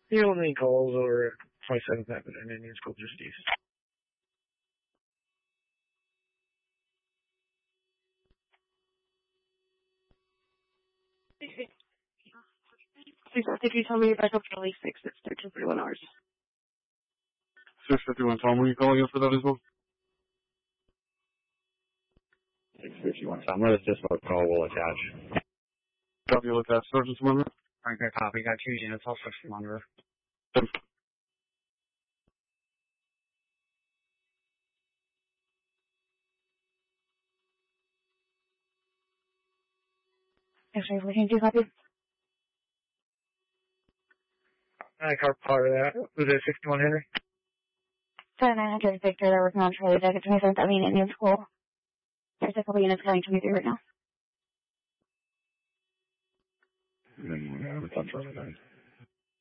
The only calls over 27th Avenue and Indian School just east. If you tell me you're back up for at least 6, it's 13:31 hours. 651, Tom, were you calling us for that as well? 651, Tom, where the dispatch call will attach. Copy, will attach, Sergeant Simon. Okay, copy. Got 2 units, all 6 monitor. Actually, we can do copy. I caught part of that. Was it 61 Henry? 7900 Victor, they're working on Charlie Deck at 27th Avenue Indian School. There's a couple units coming to me right now. That's